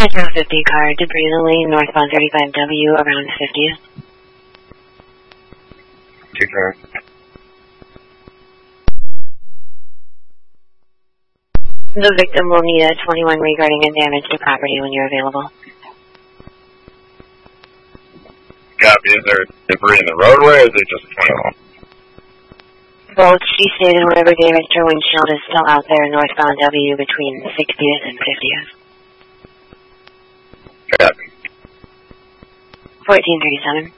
Metro 50 car, debris in the lane, northbound 35W, around 50th. 2-4. The victim will need a 21 regarding a damage to property when you're available. Copy. Is there debris in the roadway, or is it just a 21? Both. She stated whatever damage to her windshield is still out there northbound W between 60th and 50th. Copy. 1437.